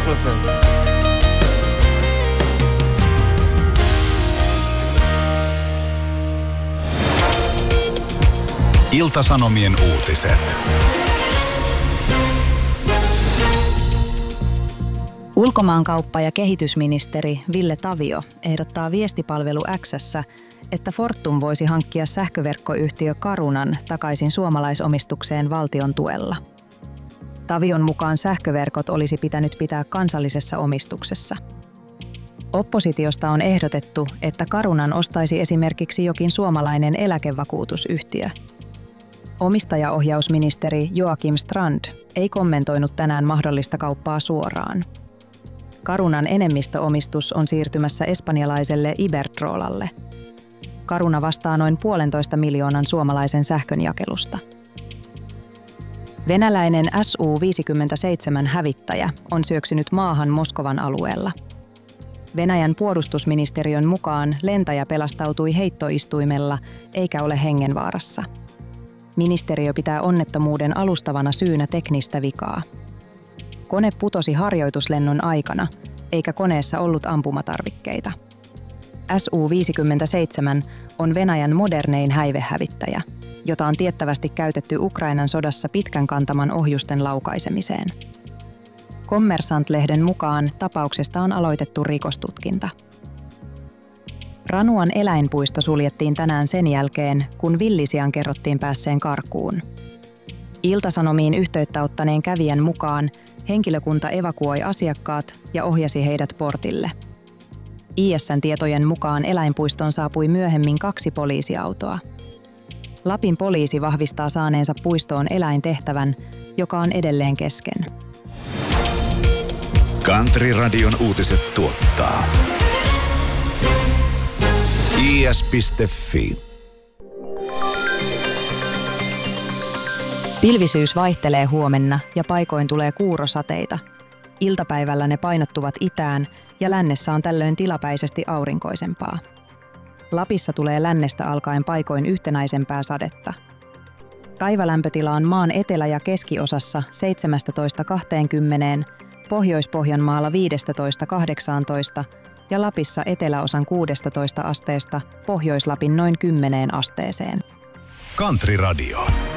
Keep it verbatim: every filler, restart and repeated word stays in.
Nicholson. Ilta-Sanomien uutiset. Ulkomaankauppa- ja kehitysministeri Ville Tavio ehdottaa viestipalvelu X:ssä, että Fortum voisi hankkia sähköverkkoyhtiö Carunan takaisin suomalaisomistukseen valtion tuella. Tavion mukaan sähköverkot olisi pitänyt pitää kansallisessa omistuksessa. Oppositiosta on ehdotettu, että Carunan ostaisi esimerkiksi jokin suomalainen eläkevakuutusyhtiö. Omistajaohjausministeri Joakim Strand ei kommentoinut tänään mahdollista kauppaa suoraan. Carunan enemmistöomistus on siirtymässä espanjalaiselle Iberdrolalle. Caruna vastaa noin puolentoista miljoonan suomalaisen sähkönjakelusta. Venäläinen S U viisikymmentäseitsemän hävittäjä on syöksynyt maahan Moskovan alueella. Venäjän puolustusministeriön mukaan lentäjä pelastautui heittoistuimella eikä ole hengenvaarassa. Ministeriö pitää onnettomuuden alustavana syynä teknistä vikaa. Kone putosi harjoituslennon aikana, eikä koneessa ollut ampumatarvikkeita. S U viisikymmentäseitsemän on Venäjän modernein häivehävittäjä, jota on tiettävästi käytetty Ukrainan sodassa pitkän kantaman ohjusten laukaisemiseen. Kommersant-lehden mukaan tapauksesta on aloitettu rikostutkinta. Ranuan eläinpuisto suljettiin tänään sen jälkeen, kun villisian kerrottiin päässeen karkuun. Ilta-Sanomiin yhteyttä ottaneen kävijän mukaan henkilökunta evakuoi asiakkaat ja ohjasi heidät portille. I S:n tietojen mukaan eläinpuistoon saapui myöhemmin kaksi poliisiautoa. Lapin poliisi vahvistaa saaneensa puistoon eläintehtävän, joka on edelleen kesken. Country Radion uutiset tuottaa i s piste f i. Pilvisyys vaihtelee huomenna ja paikoin tulee kuurosateita. Iltapäivällä ne painottuvat itään ja lännessä on tällöin tilapäisesti aurinkoisempaa. Lapissa tulee lännestä alkaen paikoin yhtenäisempää sadetta. Taivalämpötila on maan etelä- ja keskiosassa seitsemästätoista kaksikymmentä, Pohjois-Pohjanmaalla viidestätoista kahdeksaantoista ja Lapissa eteläosan kuudestatoista asteesta Pohjois-Lapin noin kymmeneen asteeseen. Country Radio.